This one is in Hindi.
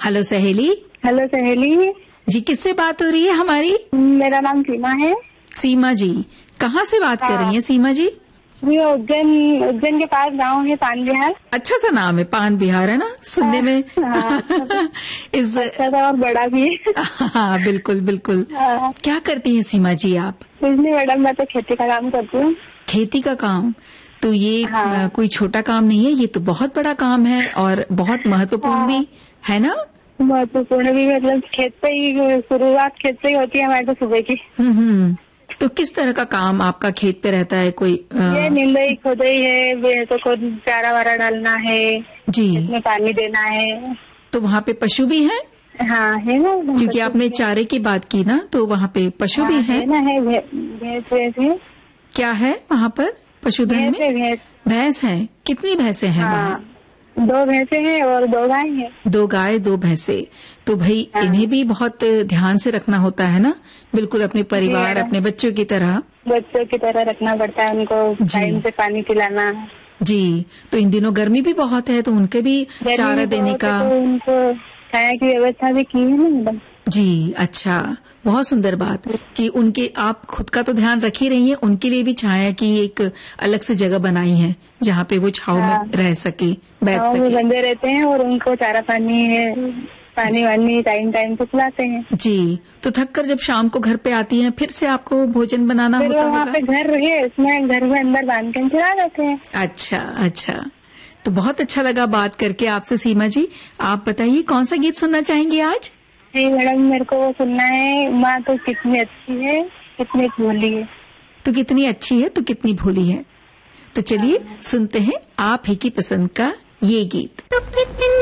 हेलो सहेली। हेलो सहेली जी, किससे बात हो रही है हमारी? मेरा नाम सीमा है। सीमा जी, कहाँ से बात कर रही हैं सीमा जी? ये उज्जैन के पास गांव है पान बिहार। अच्छा सा नाम है, पान बिहार, है ना सुनने में? इस अच्छा था और बड़ा भी है। हाँ बिल्कुल बिल्कुल। क्या करती हैं सीमा जी आप? कुछ नहीं मैडम, मैं तो खेती का काम करती हूँ। खेती का काम? तो ये कोई छोटा काम नहीं है, ये तो बहुत बड़ा काम है और बहुत महत्वपूर्ण भी है ना? महत्वपूर्ण भी, मतलब खेत पे ही शुरुआत खेत से ही होती है हमारे तो सुबह की। तो किस तरह का काम आपका खेत पे रहता है? कोई ये निंदाई खोदाई है, भैंसों को चारा वारा डालना है जी, इसमें पानी देना है। तो वहाँ पे पशु भी हैं? हाँ है ना, क्योंकि आपने चारे की बात की ना, तो वहाँ पे पशु भी हैं? है ना, है भैंस है। क्या है वहाँ पर पशुधन में? भैंस है। कितनी भैंसे हैं वहाँ? 2 भैंसे हैं और 2 गाय हैं। 2 गाय 2 भैंसे। तो भाई इन्हें भी बहुत ध्यान से रखना होता है ना, बिल्कुल अपने परिवार अपने बच्चों की तरह। बच्चों की तरह रखना पड़ता है उनको, टाइम से पानी पिलाना। जी, तो इन दिनों गर्मी भी बहुत है, तो उनके भी चारा देने का, तो उनको छाया की व्यवस्था भी की है ना मैडम। जी अच्छा, बहुत सुंदर बात कि उनके आप खुद का तो ध्यान रख ही रही हैं, उनके लिए भी छाया की एक अलग से जगह बनाई है जहाँ पे वो छाव में रह सके, बैठ सके। बंदे रहते हैं और उनको चारा पानी वानी टाइम से पिलाते हैं। जी, तो थक कर जब शाम को घर पे आती हैं, फिर से आपको भोजन बनाना होता होगा? वहाँ पे घर है, उसमें घर में अंदर बांध के खिला देते हैं। अच्छा अच्छा, तो बहुत अच्छा लगा बात करके आपसे सीमा जी। आप बताइए कौन सा गीत सुनना चाहेंगी आज? जी मैडम, मेरे को वो सुनना है, माँ तो कितनी अच्छी है कितनी भोली है। तो कितनी अच्छी है तो कितनी भोली है। तो चलिए सुनते हैं आप ही की पसंद का ये गीत। तो कितनी